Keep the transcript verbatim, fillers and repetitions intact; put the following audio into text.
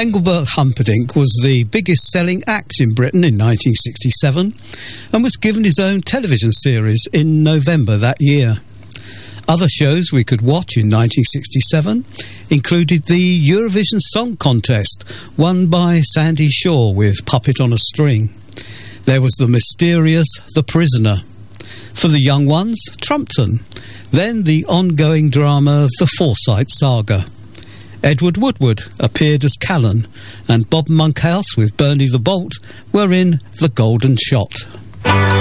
Engelbert Humperdinck was the biggest-selling act in Britain in nineteen sixty-seven and was given his own television series in November that year. Other shows we could watch in nineteen sixty-seven included the Eurovision Song Contest, won by Sandy Shaw with Puppet on a String. There was the mysterious The Prisoner. For the young ones, Trumpton. Then the ongoing drama The Forsyte Saga. Edward Woodward appeared as Callan, and Bob Monkhouse with Bernie the Bolt were in The Golden Shot.